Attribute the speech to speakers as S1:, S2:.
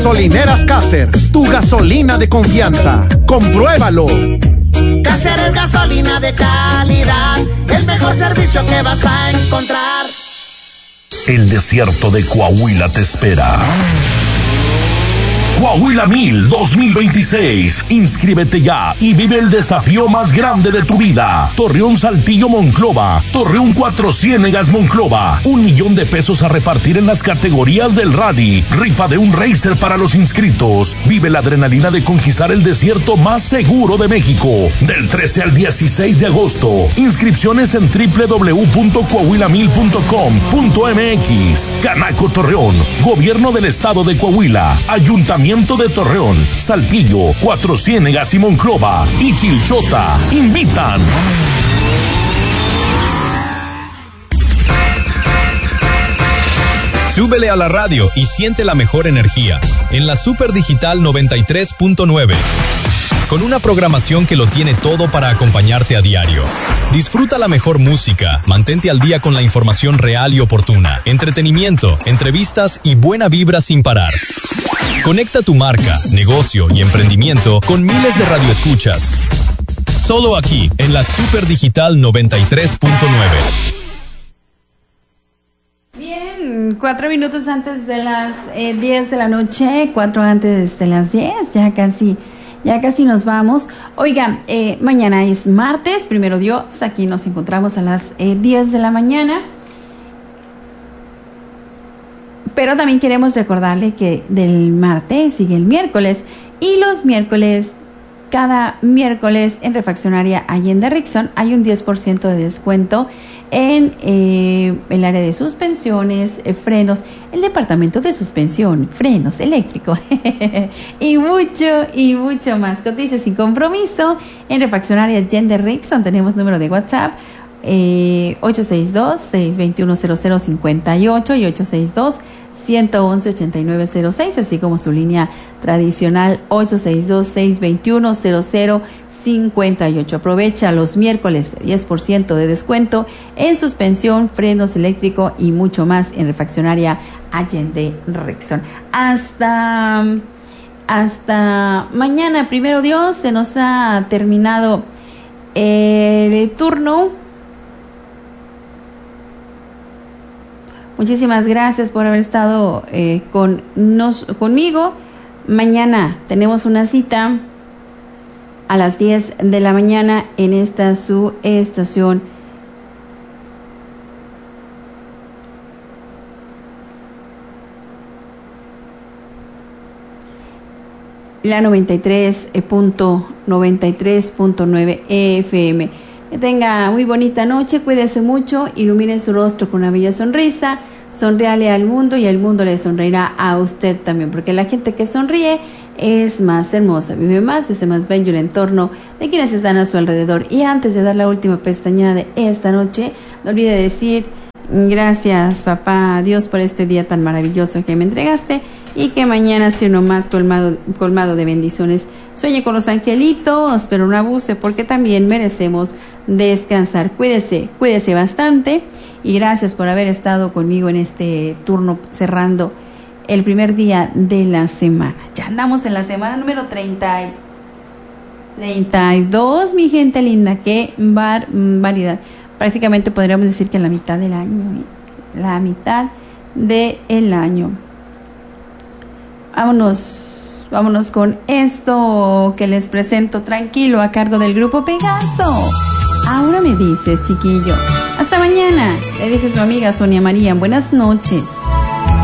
S1: Gasolineras Caser, tu gasolina de confianza. Compruébalo.
S2: Caser es gasolina de calidad, el mejor servicio que vas a encontrar.
S3: El desierto de Coahuila te espera. Coahuila 1000 2026. Inscríbete ya y vive el desafío más grande de tu vida. Torreón Saltillo Monclova, Torreón Cuatro Ciénegas Monclova. $1,000,000 a repartir en las categorías del rally. Rifa de un racer para los inscritos. Vive la adrenalina de conquistar el desierto más seguro de México. Del 13 al 16 de agosto. Inscripciones en www.coahuila1000.com.mx. Canaco Torreón, Gobierno del Estado de Coahuila, Ayuntamiento de Torreón, Saltillo, Cuatro Ciénegas y Monclova y Chilchota invitan.
S4: Súbele a la radio y siente la mejor energía en la Super Digital 93.9. Con una programación que lo tiene todo para acompañarte a diario. Disfruta la mejor música, mantente al día con la información real y oportuna, entretenimiento, entrevistas y buena vibra sin parar. Conecta tu marca, negocio y emprendimiento con miles de radioescuchas. Solo aquí, en la Super Digital 93.9.
S5: Bien, 4 minutos antes de las 10 de la noche, 4 antes de las 10, ya casi nos vamos. Oigan, mañana es martes, primero Dios, aquí nos encontramos a las 10 de la mañana. Pero también queremos recordarle que del martes sigue el miércoles. Y los miércoles, cada miércoles en Refaccionaria Allende Rickson hay un 10% de descuento en el área de suspensiones, frenos, el departamento de suspensión, frenos, eléctrico y mucho más. Cotice sin compromiso en Refaccionaria Allende Rickson. Tenemos número de WhatsApp 862-621-0058 y 862-111-8906, así como su línea tradicional 862-621-0058. Aprovecha los miércoles 10% de descuento en suspensión, frenos, eléctrico y mucho más en Refaccionaria Allende Rickson. Hasta mañana, primero Dios. Se nos ha terminado el turno. Muchísimas gracias por haber estado conmigo. Mañana tenemos una cita a las 10 de la mañana en esta su estación. La 93.9 FM. Que tenga muy bonita noche, cuídese mucho, ilumine su rostro con una bella sonrisa, sonríale al mundo y el mundo le sonreirá a usted también, porque la gente que sonríe es más hermosa, vive más, es más bello el entorno de quienes están a su alrededor. Y antes de dar la última pestañada de esta noche, no olvide decir gracias, papá Dios, por este día tan maravilloso que me entregaste, y que mañana sea uno más colmado de bendiciones. Sueñe con los angelitos, pero no abuse, porque también merecemos descansar. Cuídese bastante, y gracias por haber estado conmigo en este turno cerrando el primer día de la semana. Ya andamos en la semana número 32, mi gente linda. Qué barbaridad. Prácticamente podríamos decir que la mitad del año. Vámonos con esto que les presento, Tranquilo, a cargo del grupo Pegaso. Ahora me dices, chiquillo. Hasta mañana, le dice su amiga Sonia María. Buenas noches.